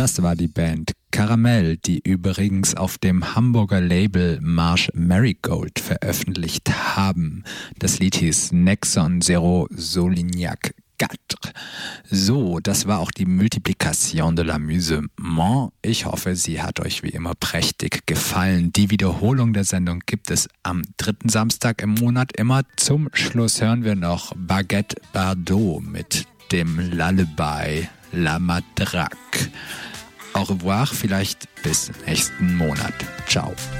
Das war die Band Caramel, die übrigens auf dem Hamburger Label Marsh Marigold veröffentlicht haben. Das Lied hieß Nexon Zero Solignac 4. So, das war auch die Multiplication de l'Amusement. Ich hoffe, sie hat euch wie immer prächtig gefallen. Die Wiederholung der Sendung gibt es am 3. Samstag im Monat immer. Zum Schluss hören wir noch Baguette Bardot mit dem Lullaby La Matraque. Au revoir, vielleicht bis nächsten Monat. Ciao.